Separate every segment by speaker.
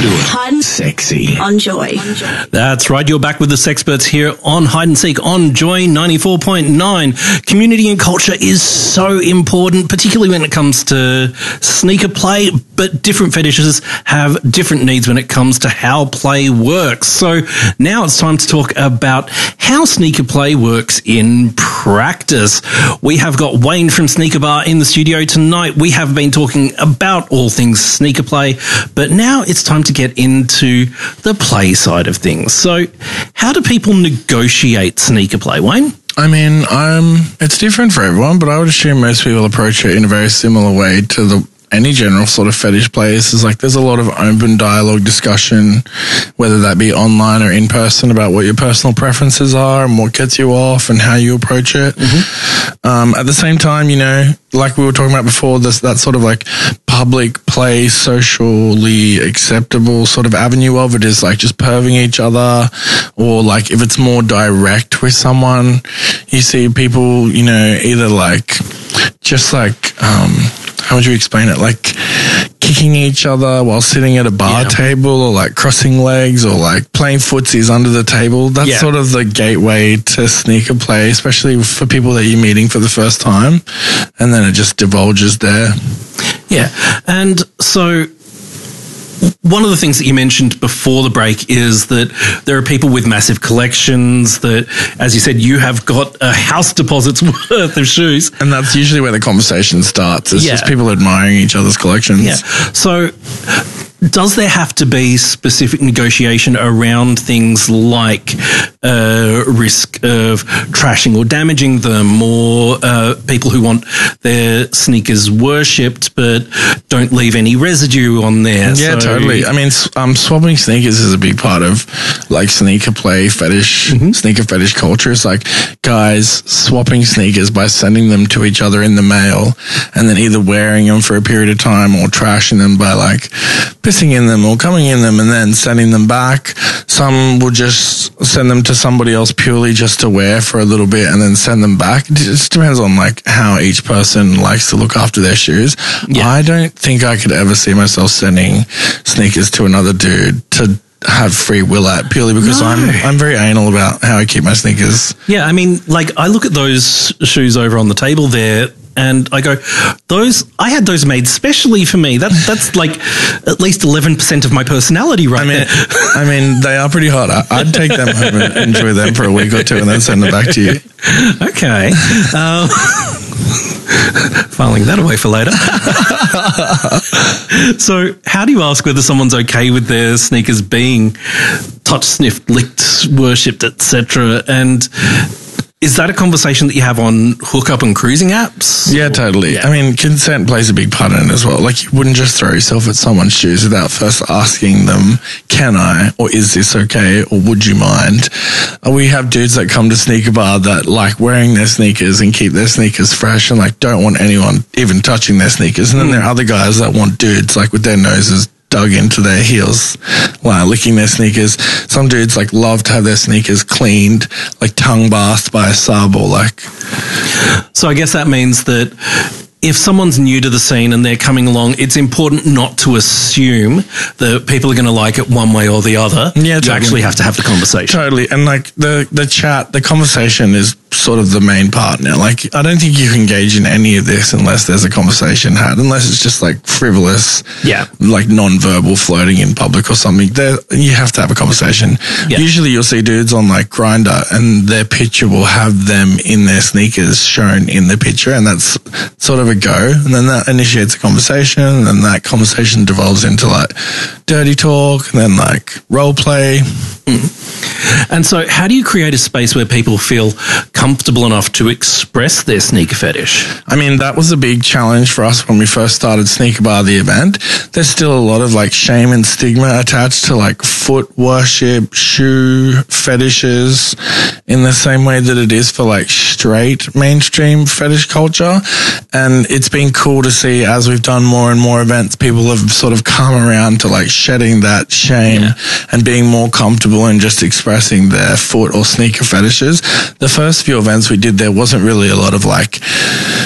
Speaker 1: to it. Hide and sexy.
Speaker 2: On Joy.
Speaker 3: That's right. You're back with the Sexperts here on Hide and Seek on Joy 94.9. Community and culture is so important, particularly when it comes to sneaker play, but different fetishes have different needs when it comes to how play works. So now it's time to talk about how sneaker play works in practice. We have got Wayne from Sneaker Bar in the studio tonight. We have been talking about all things sneaker play, but now it's time to get into the play side of things. So how do people negotiate sneaker play, Wayne?
Speaker 4: I mean, it's different for everyone, but I would assume most people approach it in a very similar way to any general sort of fetish plays. Is like there's a lot of open dialogue discussion, whether that be online or in person, about what your personal preferences are and what gets you off and how you approach it. Mm-hmm. At the same time, you know, like we were talking about before, that sort of like public play, socially acceptable sort of avenue of it is like just perving each other, or like if it's more direct with someone, you see people, you know, either like just like how would you explain it? Like kicking each other while sitting at a bar table, or like crossing legs, or like playing footsies under the table. That's sort of the gateway to sneaker play, especially for people that you're meeting for the first time. And then it just divulges there.
Speaker 3: Yeah. And so one of the things that you mentioned before the break is that there are people with massive collections that, as you said, you have got a house deposit's worth of shoes.
Speaker 4: And that's usually where the conversation starts. It's just people admiring each other's collections.
Speaker 3: Yeah. So does there have to be specific negotiation around things like risk of trashing or damaging them, or people who want their sneakers worshipped but don't leave any residue on there?
Speaker 4: Yeah, totally. I mean, swapping sneakers is a big part of like sneaker play fetish, sneaker fetish culture. It's like guys swapping sneakers by sending them to each other in the mail, and then either wearing them for a period of time or trashing them by like pissing in them or coming in them and then sending them back. Some will just send them to somebody else purely just to wear for a little bit and then send them back. It just depends on like how each person likes to look after their shoes. Yeah. I don't think I could ever see myself sending sneakers to another dude to have free will at, purely because I'm very anal about how I keep my sneakers.
Speaker 3: Yeah, I mean, like I look at those shoes over on the table there, and I go, I had those made specially for me. That's like at least 11% of my personality right there.
Speaker 4: I mean, they are pretty hot. I'd take them home and enjoy them for a week or two and then send them back to you.
Speaker 3: Okay. Filing that away for later. So how do you ask whether someone's okay with their sneakers being touched, sniffed, licked, worshipped, etc.? And is that a conversation that you have on hookup and cruising apps?
Speaker 4: Yeah, totally. Yeah. I mean, consent plays a big part in it as well. Like, you wouldn't just throw yourself at someone's shoes without first asking them, can I, or is this okay, or would you mind? We have dudes that come to Sneaker Bar that like wearing their sneakers and keep their sneakers fresh and like don't want anyone even touching their sneakers. And then there are other guys that want dudes like with their noses dug into their heels, like licking their sneakers. Some dudes like love to have their sneakers cleaned, like tongue bathed by a sub, or like.
Speaker 3: So I guess that means that if someone's new to the scene and they're coming along, it's important not to assume that people are going to like it one way or the other. Yeah, you actually have to have the conversation.
Speaker 4: Totally. And like the chat, the conversation is sort of the main part now. Like, I don't think you can engage in any of this unless there's a conversation had, unless it's just like frivolous, like non-verbal flirting in public or something. There, you have to have a conversation. Yeah. Usually you'll see dudes on like Grindr and their picture will have them in their sneakers shown in the picture, and that's sort of a go. And then that initiates a conversation, and then that conversation devolves into like dirty talk and then like role play.
Speaker 3: And so how do you create a space where people feel comfortable enough to express their sneaker fetish?
Speaker 4: I mean, that was a big challenge for us when we first started Sneaker Bar, the event. There's still a lot of like shame and stigma attached to like foot worship, shoe fetishes, in the same way that it is for like straight mainstream fetish culture. And it's been cool to see, as we've done more and more events, people have sort of come around to like shedding that shame and being more comfortable in just expressing their foot or sneaker fetishes. The first few events we did, there wasn't really a lot of like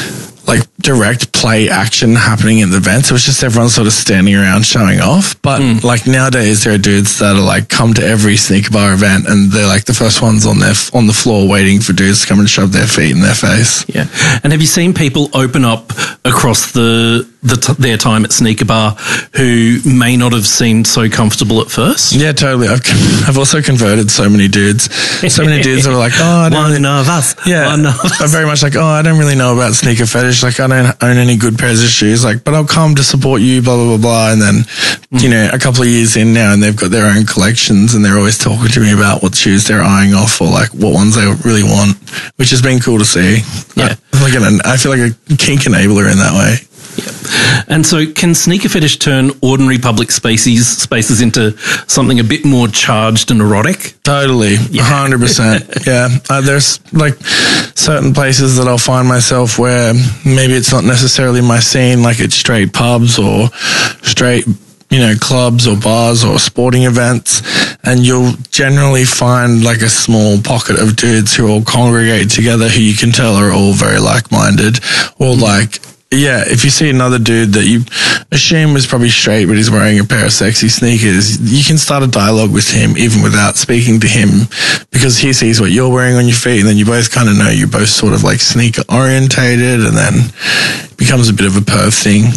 Speaker 4: like direct play action happening in the events. It was just everyone sort of standing around showing off. But like nowadays there are dudes that are like come to every sneaker bar event and they're like the first ones on the floor waiting for dudes to come and shove their feet in their face.
Speaker 3: Yeah. And have you seen people open up across their time at Sneaker Bar who may not have seemed so comfortable at first?
Speaker 4: Yeah, totally. I've also converted so many dudes. So many dudes that are like, I don't I'm very much like, I don't really know about sneaker fetish. Like, I don't own any good pairs of shoes. Like, but I'll come to support you, blah, blah, blah, blah. And then, a couple of years in now and they've got their own collections and they're always talking to me about what shoes they're eyeing off or like what ones they really want, which has been cool to see.
Speaker 3: Yeah.
Speaker 4: I feel like a kink enabler in that way.
Speaker 3: Yeah. And so can sneaker fetish turn ordinary public spaces into something a bit more charged and erotic?
Speaker 4: Totally. 100%. Yeah. There's like certain places that I'll find myself where maybe it's not necessarily my scene, like it's straight pubs or straight, clubs or bars or sporting events. And you'll generally find like a small pocket of dudes who all congregate together who you can tell are all very like-minded or like, yeah, if you see another dude that you assume was probably straight, but he's wearing a pair of sexy sneakers, you can start a dialogue with him even without speaking to him because he sees what you're wearing on your feet and then you both kind of know you're both sort of like sneaker orientated and then it becomes a bit of a perv thing.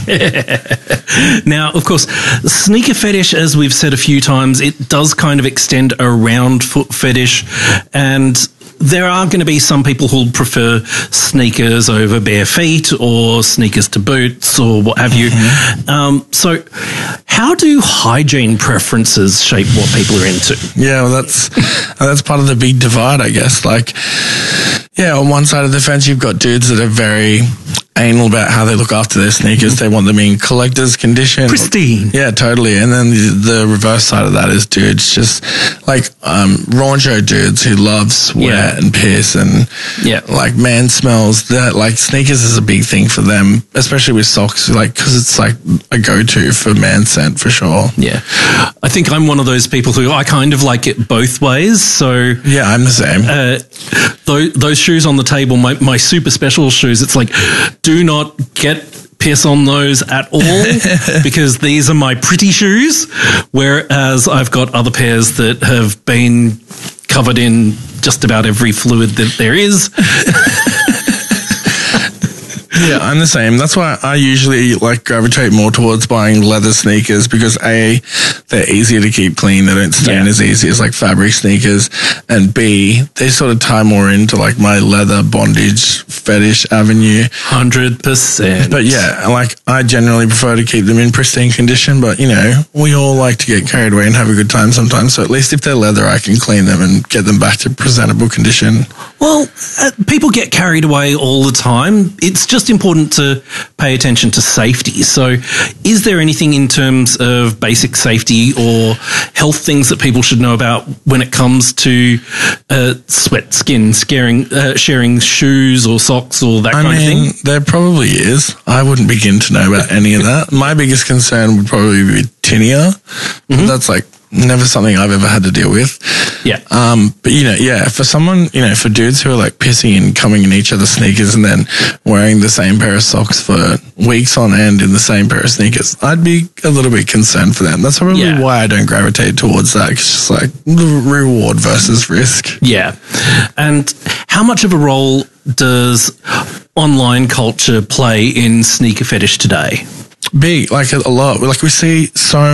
Speaker 3: Now, of course, sneaker fetish, as we've said a few times, it does kind of extend around foot fetish and there are going to be some people who'll prefer sneakers over bare feet or sneakers to boots or what have you. So how do hygiene preferences shape what people are into?
Speaker 4: Yeah, well, that's part of the big divide, I guess. Like, yeah, on one side of the fence, you've got dudes that are very anal about how they look after their sneakers. They want them in collector's condition.
Speaker 3: Pristine.
Speaker 4: Yeah, totally. And then the reverse side of that is dudes just like rauncho dudes who love sweat and piss and like man smells. That like sneakers is a big thing for them, especially with socks, like because it's like a go-to for man scent for sure.
Speaker 3: Yeah. I think I'm one of those people who I kind of like it both ways. So
Speaker 4: yeah, I'm the same.
Speaker 3: Those shoes on the table, my super special shoes, it's like, do not get piss on those at all because these are my pretty shoes, whereas I've got other pairs that have been covered in just about every fluid that there is.
Speaker 4: Yeah, I'm the same. That's why I usually like gravitate more towards buying leather sneakers because A, they're easier to keep clean. They don't stain as easy as like fabric sneakers. And B, they sort of tie more into like my leather bondage fetish avenue.
Speaker 3: 100%.
Speaker 4: But yeah, like I generally prefer to keep them in pristine condition, but we all like to get carried away and have a good time sometimes. So at least if they're leather, I can clean them and get them back to presentable condition.
Speaker 3: Well, people get carried away all the time. It's just important to pay attention to safety. So is there anything in terms of basic safety or health things that people should know about when it comes to sweat, skin, sharing shoes or socks or that kind of thing?
Speaker 4: There probably is. I wouldn't begin to know about any of that. My biggest concern would probably be tinea. That's like never something I've ever had to deal with.
Speaker 3: Yeah.
Speaker 4: But for someone, for dudes who are like pissing and coming in each other's sneakers and then wearing the same pair of socks for weeks on end in the same pair of sneakers, I'd be a little bit concerned for them. That's probably why I don't gravitate towards that. It's just like the reward versus risk.
Speaker 3: Yeah. And how much of a role does online culture play in sneaker fetish today?
Speaker 4: Big, like a lot. Like we're seeing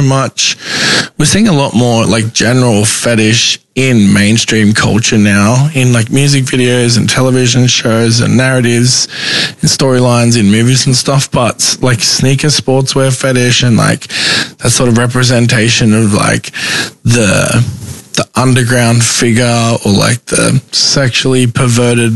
Speaker 4: a lot more like general fetish in mainstream culture now, in like music videos and television shows and narratives and storylines in movies and stuff. But like sneaker sportswear fetish and like that sort of representation of like the underground figure or like the sexually perverted,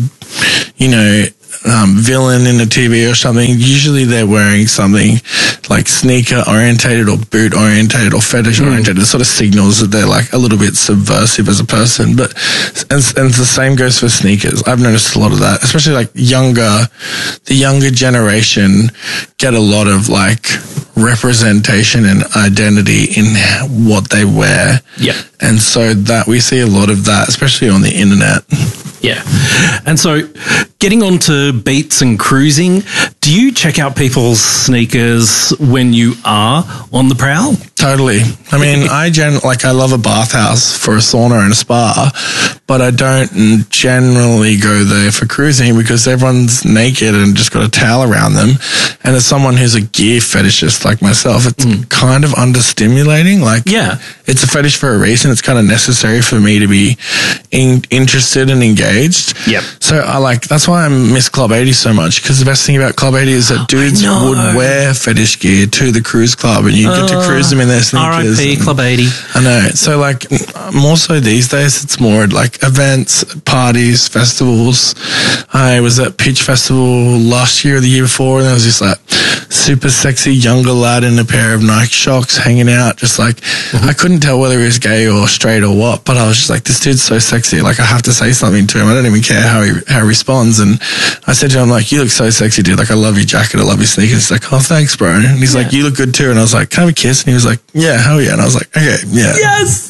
Speaker 4: villain in a TV or something, usually they're wearing something like sneaker orientated or boot orientated or fetish orientated. It sort of signals that they're like a little bit subversive as a person. But and the same goes for sneakers. I've noticed a lot of that, especially like the younger generation get a lot of like representation and identity in what they wear.
Speaker 3: Yeah.
Speaker 4: And so that we see a lot of that, especially on the internet.
Speaker 3: Yeah. And so getting onto Beats and cruising, do you check out people's sneakers when you are on the prowl?
Speaker 4: Totally. I mean, I love a bathhouse for a sauna and a spa, but I don't generally go there for cruising because everyone's naked and just got a towel around them. And as someone who's a gear fetishist like myself, it's kind of understimulating. Like,
Speaker 3: Yeah.
Speaker 4: it's a fetish for a reason. It's kind of necessary for me to be interested and engaged.
Speaker 3: Yep.
Speaker 4: So that's why I miss Club 80 so much, because the best thing about Club 80 is that dudes
Speaker 3: know.
Speaker 4: would wear fetish gear to the cruise club and you get to cruise them in their sneakers.
Speaker 3: R.I.P. Club 80.
Speaker 4: I know. So more so these days, it's more like events, parties, festivals. I was at Pitch Festival last year or the year before, and there was this super sexy younger lad in a pair of Nike Shox hanging out. Just I couldn't tell whether he was gay or straight or what, but I was just like, this dude's so sexy. Like, I have to say something to him. I don't even care how he responds. And I said to him, like, you look so sexy, dude. Like, I love your jacket. I love your sneakers. He's like, oh, thanks, bro. And he's like, you look good too. And I was like, can I have a kiss? And he was like, yeah, hell yeah. And I was like, okay, yeah.
Speaker 3: Yes!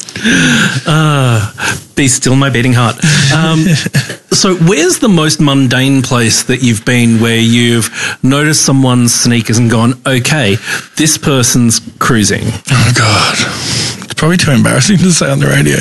Speaker 3: Be still my beating heart. So where's the most mundane place that you've been where you've noticed someone's sneakers and gone, okay, this person's cruising?
Speaker 4: Oh, God. It's probably too embarrassing to say on the radio.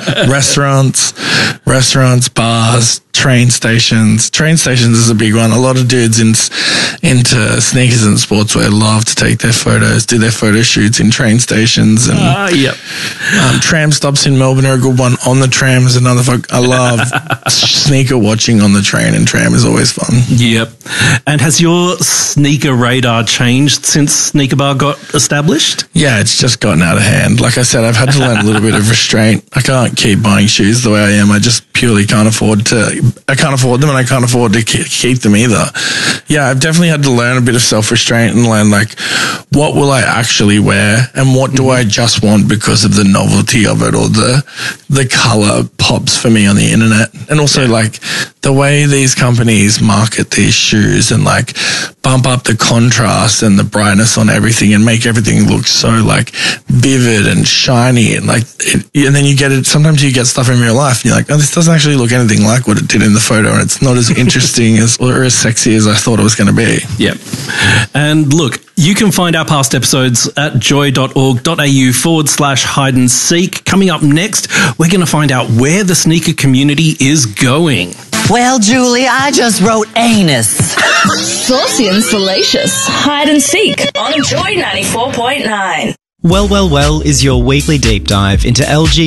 Speaker 4: Restaurants, bars, train stations. Train stations is a big one. A lot of dudes into sneakers and sportswear love to take their photos, do their photo shoots in train stations. And
Speaker 3: Yep.
Speaker 4: tram stops in Melbourne are a good one. On the tram is another. I love sneaker watching on the train, and tram is always fun.
Speaker 3: Yep. And has your sneaker radar changed since Sneaker Bar got established?
Speaker 4: Yeah, it's just gotten out of hand. Like I said, I've had to learn a little bit of restraint. I can't keep buying shoes the way I am. I just purely can't afford them, and I can't afford to keep them either. Yeah, I've definitely had to learn a bit of self-restraint and learn, like, what will I actually wear and what do I just want because of the novelty of it or the color pops for me on the internet. And also, like, the way these companies market these shoes and, like, bump up the contrast and the brightness on everything and make everything look so, like, vivid and shiny and, like, and then you get it, sometimes you get stuff in real life and you're like, oh, this doesn't actually look anything like what it did in the photo, and it's not as interesting or as sexy as I thought it was going to be.
Speaker 3: Yep. And look, you can find our past episodes at joy.org.au/hide and seek. Coming up next, we're going to find out where the sneaker community is going.
Speaker 1: Well, Julie, I just wrote anus.
Speaker 2: Saucy and salacious. Hide and seek on Joy 94.9.
Speaker 5: Well is your weekly deep dive into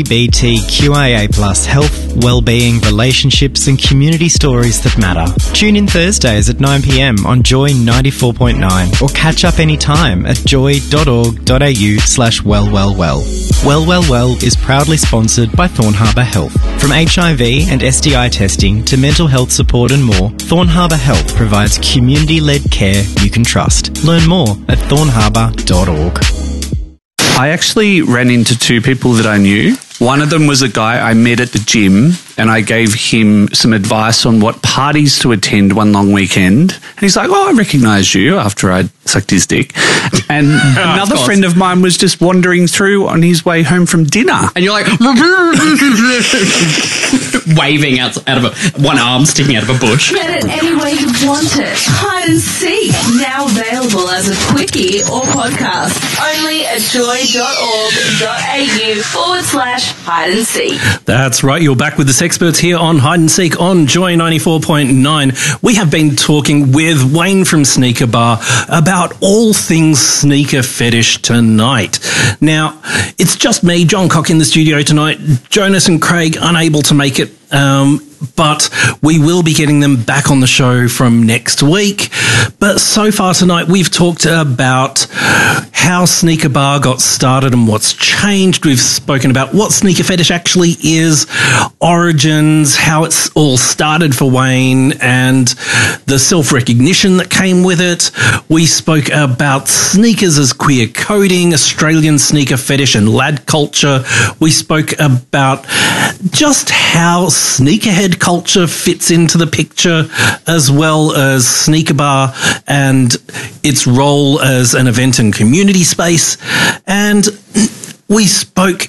Speaker 5: LGBTQIA+ health, well-being, relationships and community stories that matter. Tune in Thursdays at 9 p.m. on Joy 94.9 or catch up anytime at joy.org.au/wellwellwell. Well is proudly sponsored by Thorn Harbour Health. From HIV and STI testing to mental health support and more, Thorn Harbour Health provides community-led care you can trust. Learn more at thornharbour.org.
Speaker 6: I actually ran into two people that I knew. One of them was a guy I met at the gym, and I gave him some advice on what parties to attend one long weekend. And he's like, oh, I recognise you, after I sucked his dick. And another friend of mine was just wandering through on his way home from dinner.
Speaker 7: And you're like, waving out of one arm sticking out of a bush.
Speaker 2: Get it any way you want it. Hide and seek. Now available as a quickie or podcast. Only at joy.org.au/hide and seek.
Speaker 3: That's right. You're back with the Sexperts here on Hide and Seek on Joy 94.9. We have been talking with Wayne from Sneaker Bar about all things sneaker fetish tonight. Now, it's just me, John Cock, in the studio tonight. Jonas and Craig unable to make it, but we will be getting them back on the show from next week. But so far tonight, we've talked about how Sneaker Bar got started and what's changed. We've spoken about what sneaker fetish actually is, origins, how it's all started for Wayne, and the self-recognition that came with it. We spoke about sneakers as queer coding, Australian sneaker fetish and lad culture. We spoke about just how sneakerhead culture fits into the picture, as well as Sneaker Bar and its role as an event and community space. And we spoke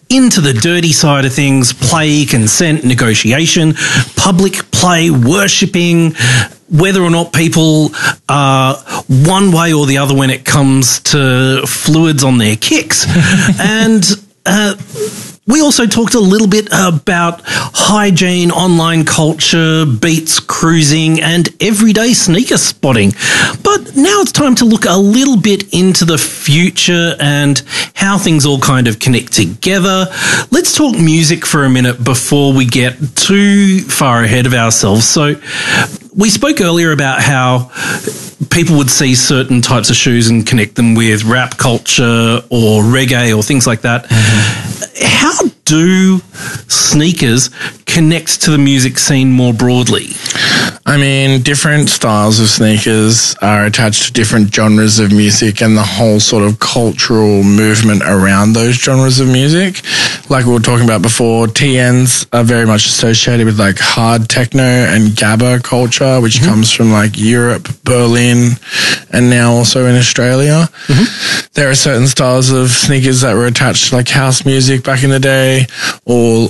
Speaker 3: into the dirty side of things, play, consent, negotiation, public play, worshipping, whether or not people are one way or the other when it comes to fluids on their kicks. And we also talked a little bit about hygiene, online culture, beats, cruising, and everyday sneaker spotting. But now it's time to look a little bit into the future and how things all kind of connect together. Let's talk music for a minute before we get too far ahead of ourselves. So we spoke earlier about how people would see certain types of shoes and connect them with rap culture or reggae or things like that. How do sneakers connect to the music scene more broadly?
Speaker 4: I mean, different styles of sneakers are attached to different genres of music and the whole sort of cultural movement around those genres of music. Like we were talking about before, TNs are very much associated with like hard techno and gabba culture, which comes from like Europe, Berlin, and now also in Australia. There are certain styles of sneakers that were attached to like house music back in the day, or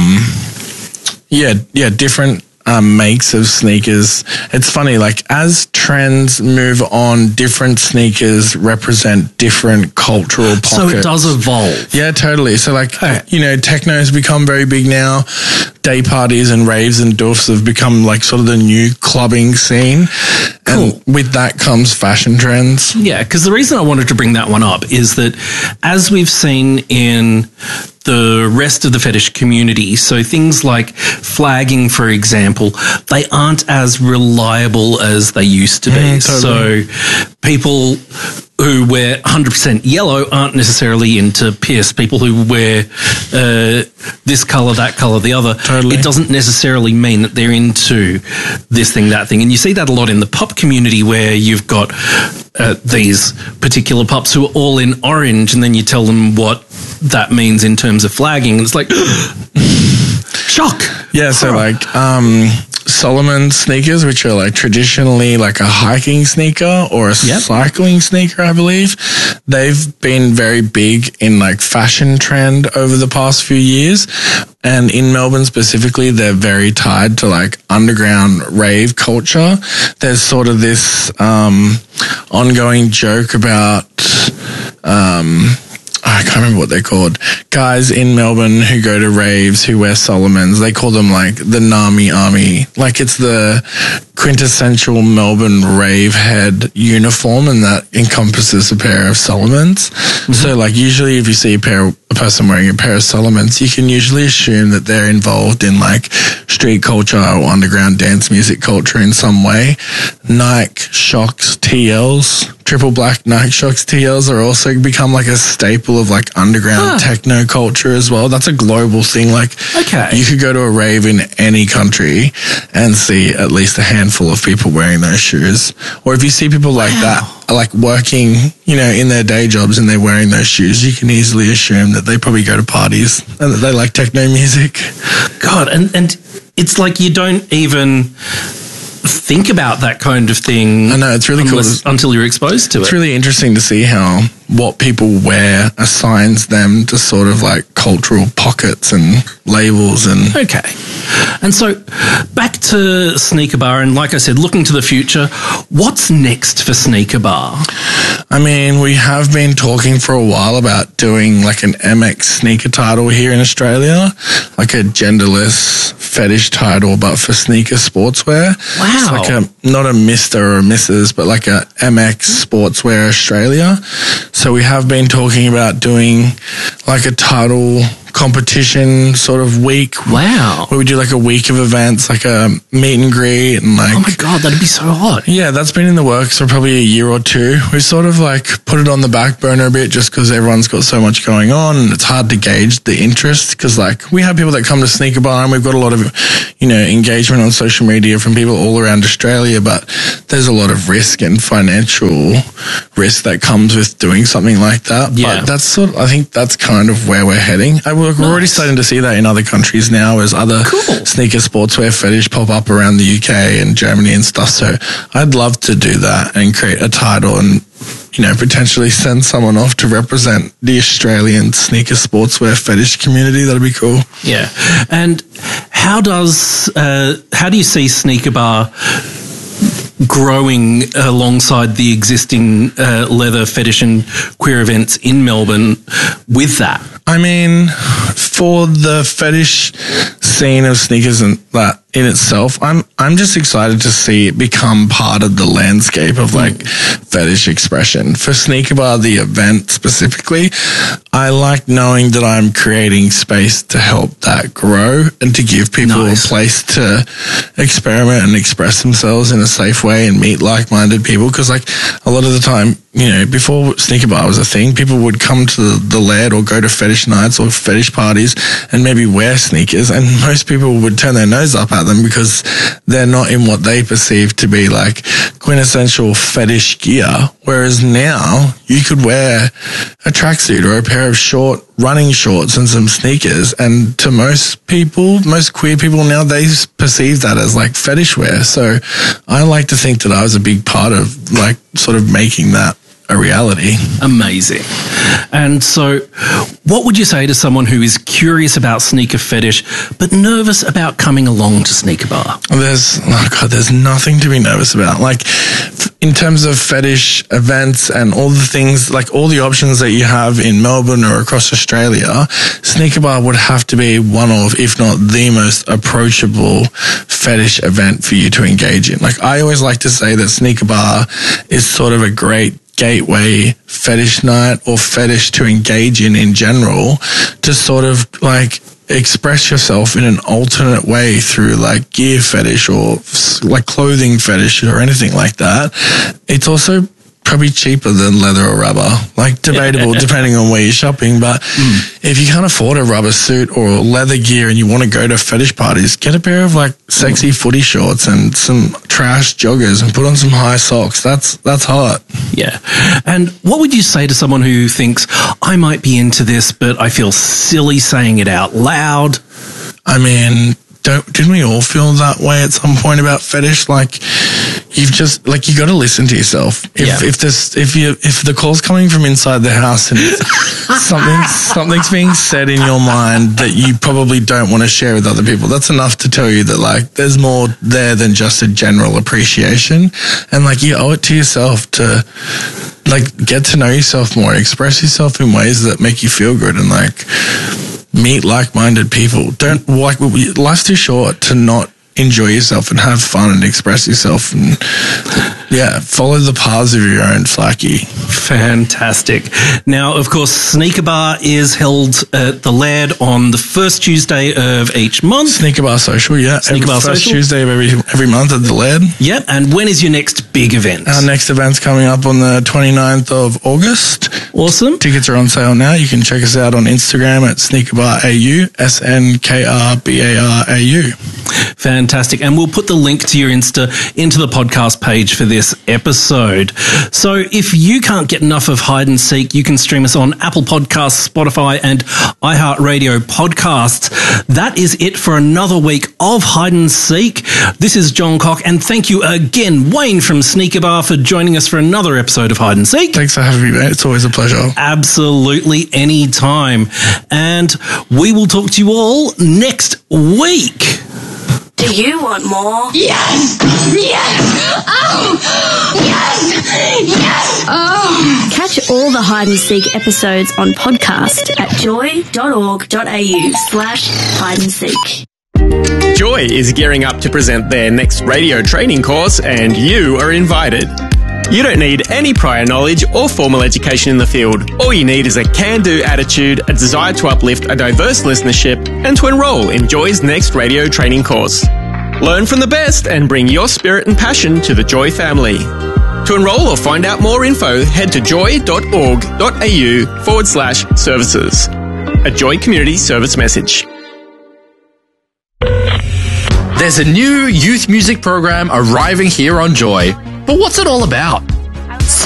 Speaker 4: different makes of sneakers. It's funny, like as trends move on, different sneakers represent different cultural pockets.
Speaker 3: So it does evolve.
Speaker 4: Yeah, totally. So like, you know, techno has become very big now. Day parties and raves and doofs have become like sort of the new clubbing scene.
Speaker 3: Cool.
Speaker 4: And with that comes fashion trends.
Speaker 3: Yeah, because the reason I wanted to bring that one up is that as we've seen in the rest of the fetish community, so things like flagging, for example, they aren't as reliable as they used to be.
Speaker 4: Totally.
Speaker 3: So people who wear 100% yellow aren't necessarily into Pierce. People who wear this colour, that colour, the other,
Speaker 4: Totally.
Speaker 3: it doesn't necessarily mean that they're into this thing, that thing. And you see that a lot in the pup community where you've got these particular pups who are all in orange, and then you tell them what that means in terms of flagging. And it's like, shock.
Speaker 4: Yeah, so like Solomon sneakers, which are like traditionally like a hiking sneaker or a cycling sneaker, I believe. They've been very big in like fashion trend over the past few years. And in Melbourne specifically, they're very tied to like underground rave culture. There's sort of this ongoing joke about I can't remember what they're called. Guys in Melbourne who go to raves who wear Solomons. They call them like the Nami Army. Like it's the quintessential Melbourne rave head uniform, and that encompasses a pair of Solomons. So like usually if you see a person wearing a pair of Solomons, you can usually assume that they're involved in like street culture or underground dance music culture in some way. Nike Shox TLs, triple black Nike Shox TLs are also become like a staple of like underground techno culture as well. That's a global thing. Like you could go to a rave in any country and see at least a handful of people wearing those shoes. Or if you see people like that, like working, you know, in their day jobs and they're wearing those shoes, you can easily assume that they probably go to parties and that they like techno music.
Speaker 3: God, and it's like you don't even think about that kind of thing.
Speaker 4: I know, it's really cool
Speaker 3: until you're exposed to it.
Speaker 4: It's really interesting to see how what people wear assigns them to sort of like cultural pockets and labels and...
Speaker 3: Okay. And so back to Sneaker Bar, and like I said, looking to the future, what's next for Sneaker Bar?
Speaker 4: I mean, we have been talking for a while about doing like an MX sneaker title here in Australia, like a genderless fetish title, but for sneaker sportswear.
Speaker 3: Wow.
Speaker 4: It's like not a Mr. or a Mrs., but like a MX Sportswear Australia. So we have been talking about doing like a title competition sort of week.
Speaker 3: Wow.
Speaker 4: Where we do like a week of events, like a meet and greet and like...
Speaker 3: Oh my God, that'd be so hot.
Speaker 4: Yeah, that's been in the works for probably a year or two. We sort of like put it on the back burner a bit just because everyone's got so much going on and it's hard to gauge the interest because like we have people that come to Sneaker Bar and we've got a lot of, you know, engagement on social media from people all around Australia, but there's a lot of risk and financial risk that comes with doing something like that.
Speaker 3: Yeah.
Speaker 4: But that's sort of, I think that's kind of where we're heading. We're already starting to see that in other countries now as other sneaker sportswear fetish pop up around the UK and Germany and stuff. So I'd love to do that and create a title and potentially send someone off to represent the Australian sneaker sportswear fetish community. That'd be cool.
Speaker 3: Yeah. And how do you see Sneaker Bar growing alongside the existing leather fetish and queer events in Melbourne with that?
Speaker 4: I mean, for the fetish scene of sneakers and that in itself, I'm just excited to see it become part of the landscape of like fetish expression. For Sneaker Bar, the event specifically, I like knowing that I'm creating space to help that grow and to give people a place to experiment and express themselves in a safe way and meet like-minded people. Because like a lot of the time, before Sneaker Bar was a thing, people would come to the Laird or go to fetish nights or fetish parties and maybe wear sneakers, and most people would turn their nose up at them because they're not in what they perceive to be like quintessential fetish gear. Whereas now you could wear a tracksuit or a pair of short running shorts and some sneakers, and to most people, most queer people now, they perceive that as like fetish wear. So I like to think that I was a big part of like sort of making that a reality.
Speaker 3: Amazing. And so what would you say to someone who is curious about sneaker fetish but nervous about coming along to Sneaker Bar?
Speaker 4: There's nothing to be nervous about. Like in terms of fetish events and all the things, like all the options that you have in Melbourne or across Australia, Sneaker Bar would have to be one of, if not the most approachable fetish event for you to engage in. Like I always like to say that Sneaker Bar is sort of a great gateway fetish night or fetish to engage in general, to sort of like express yourself in an alternate way through like gear fetish or like clothing fetish or anything like that. It's also probably cheaper than leather or rubber, like debatable depending on where you're shopping. But if you can't afford a rubber suit or leather gear and you want to go to fetish parties, get a pair of like sexy footy shorts and some trash joggers and put on some high socks. That's hot.
Speaker 3: Yeah. And what would you say to someone who thinks, I might be into this, but I feel silly saying it out loud?
Speaker 4: I mean, didn't we all feel that way at some point about fetish? Like you've just like, you got to listen to yourself. If the call's coming from inside the house and something's being said in your mind that you probably don't want to share with other people, that's enough to tell you that like there's more there than just a general appreciation. And like you owe it to yourself to like get to know yourself more, express yourself in ways that make you feel good, and like meet like-minded people. Life's too short to not enjoy yourself and have fun and express yourself, and follow the paths of your own psyche.
Speaker 3: Fantastic. Now, of course, Sneaker Bar is held at the Laird on the first Tuesday of each month.
Speaker 4: Sneaker Bar Social, first Tuesday of every month at the Laird.
Speaker 3: Yep. And when is your next big event?
Speaker 4: Our next event's coming up on the 29th of August.
Speaker 3: Awesome.
Speaker 4: Tickets are on sale now. You can check us out on Instagram at SneakerBarAU, SNKRBARAU.
Speaker 3: Fantastic. And we'll put the link to your Insta into the podcast page for this episode. So if you can't get enough of Hide and Seek, you can stream us on Apple Podcasts, Spotify, and iHeartRadio podcasts. That is it for another week of Hide and Seek. This is John Cock, and thank you again, Wayne from Sneaker Bar, for joining us for another episode of Hide and Seek.
Speaker 4: Thanks for having me, mate. It's always a pleasure.
Speaker 3: Absolutely, anytime. And we will talk to you all next week.
Speaker 2: Do you want more?
Speaker 8: Yes! Yes! Oh! Yes! Yes! Oh!
Speaker 2: Catch all the Hide and Seek episodes on podcast at joy.org.au/hide-and-seek.
Speaker 9: Joy is gearing up to present their next radio training course, and you are invited. You don't need any prior knowledge or formal education in the field. All you need is a can-do attitude, a desire to uplift a diverse listenership, and to enrol in Joy's next radio training course. Learn from the best and bring your spirit and passion to the Joy family. To enrol or find out more info, head to joy.org.au/services. A Joy Community Service message.
Speaker 10: There's a new youth music program arriving here on Joy. But what's it all about?